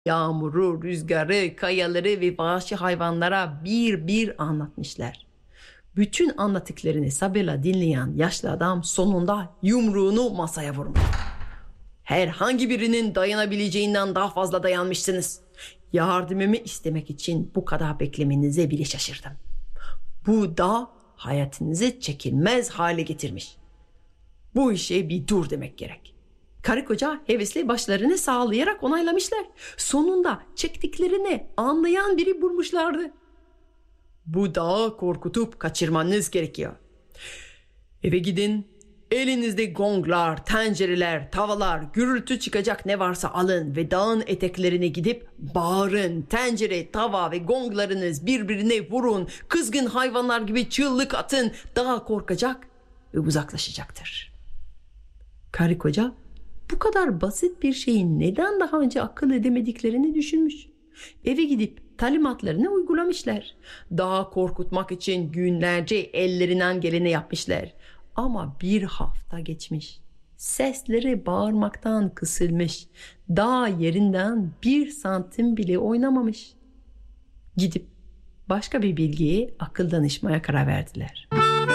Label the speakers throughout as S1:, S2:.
S1: Yağmuru, rüzgarı, kayaları ve vahşi hayvanlara bir bir anlatmışlar. Bütün anlattıklarını sabırla dinleyen yaşlı adam sonunda yumruğunu masaya vurmuş. Herhangi birinin dayanabileceğinden daha fazla dayanmışsınız. Yardımımı istemek için bu kadar beklemenize bile şaşırdım. Bu da hayatınızı çekilmez hale getirmiş. Bu işe bir dur demek gerek. Karı koca hevesli başlarını sağlayarak onaylamışlar. Sonunda çektiklerini anlayan biri bulmuşlardı. Bu dağı korkutup kaçırmanız gerekiyor. Eve gidin, elinizde gonglar, tencereler, tavalar, gürültü çıkacak ne varsa alın ve dağın eteklerine gidip bağırın. Tencere, tava ve gonglarınız birbirine vurun. Kızgın hayvanlar gibi çığlık atın. Dağ korkacak ve uzaklaşacaktır. Karı koca bu kadar basit bir şeyin neden daha önce akıl edemediklerini düşünmüş. Eve gidip talimatlarını uygulamışlar. Dağı korkutmak için günlerce ellerinden geleni yapmışlar. Ama bir hafta geçmiş. Sesleri bağırmaktan kısılmış. Dağ yerinden 1 santim bile oynamamış. Gidip başka bir bilgiye akıl danışmaya karar verdiler.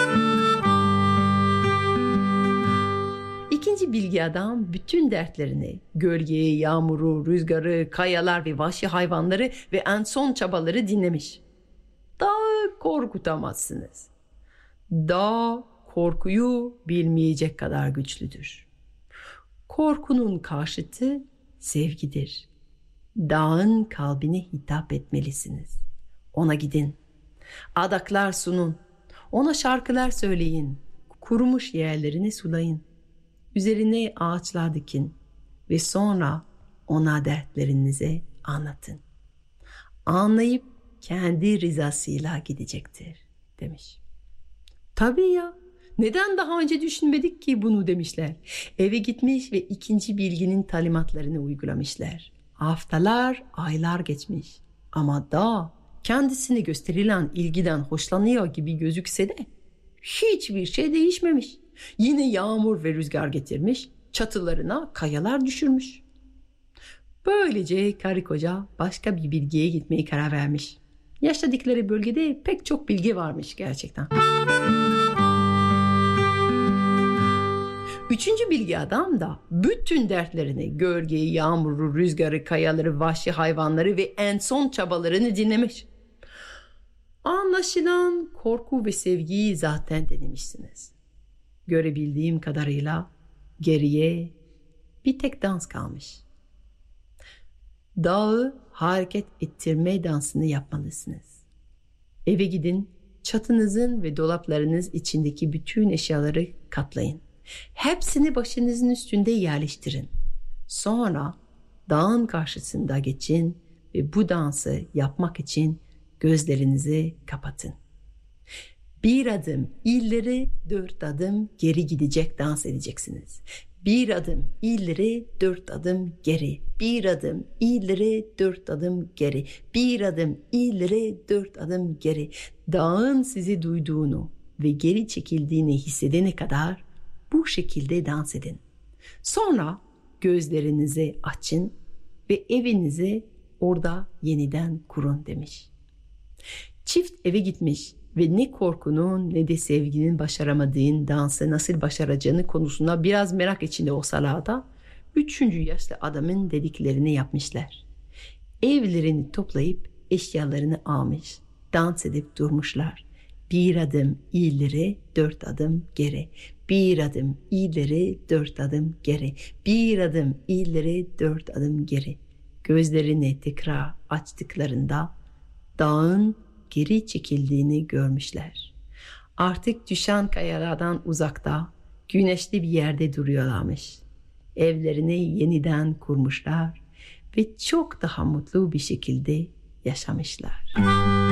S1: İkinci bilgi adam bütün dertlerini, gölgeyi, yağmuru, rüzgarı, kayalar ve vahşi hayvanları ve en son çabaları dinlemiş. Dağı korkutamazsınız. Dağ korkuyu bilmeyecek kadar güçlüdür. Korkunun karşıtı sevgidir. Dağın kalbine hitap etmelisiniz. Ona gidin. Adaklar sunun. Ona şarkılar söyleyin. Kurumuş yerlerini sulayın. Üzerine ağaçlar dikin ve sonra ona dertlerinizi anlatın. Anlayıp kendi rızasıyla gidecektir demiş. Tabii ya, neden daha önce düşünmedik ki bunu demişler. Eve gitmiş ve ikinci bilginin talimatlarını uygulamışlar. Haftalar, aylar geçmiş ama dağ kendisine gösterilen ilgiden hoşlanıyor gibi gözükse de hiçbir şey değişmemiş. Yine yağmur ve rüzgar getirmiş, çatılarına kayalar düşürmüş. Böylece karı koca başka bir bilgiye gitmeye karar vermiş. Yaşadıkları bölgede pek çok bilgi varmış gerçekten. Üçüncü bilgi adam da bütün dertlerini, gölgeyi, yağmuru, rüzgarı, kayaları, vahşi hayvanları ve en son çabalarını dinlemiş. Anlaşılan korku ve sevgiyi zaten denemişsiniz. Görebildiğim kadarıyla geriye bir tek dans kalmış. Dağı hareket ettirme dansını yapmalısınız. Eve gidin, çatınızın ve dolaplarınız içindeki bütün eşyaları katlayın. Hepsini başınızın üstünde yerleştirin. Sonra dağın karşısında geçin ve bu dansı yapmak için gözlerinizi kapatın. 1 adım ileri, 4 adım geri gidecek dans edeceksiniz. 1 adım ileri, 4 adım geri. 1 adım ileri, 4 adım geri. 1 adım ileri, 4 adım geri. Dağın sizi duyduğunu ve geri çekildiğini hissedene kadar bu şekilde dans edin. Sonra gözlerinizi açın ve evinizi orada yeniden kurun demiş. Çift eve gitmiş ve ne korkunun ne de sevginin başaramadığın dansı nasıl başaracağını konusunda biraz merak içinde olsalar da 3. yaşlı adamın dediklerini yapmışlar. Evlerini toplayıp eşyalarını almış, dans edip durmuşlar. 1 adım ileri, 4 adım geri. 1 adım ileri, 4 adım geri. 1 adım ileri, 4 adım geri. Gözlerini tekrar açtıklarında dağın geri çekildiğini görmüşler. Artık düşen kayalardan uzakta, güneşli bir yerde duruyorlarmış. Evlerini yeniden kurmuşlar ve çok daha mutlu bir şekilde yaşamışlar.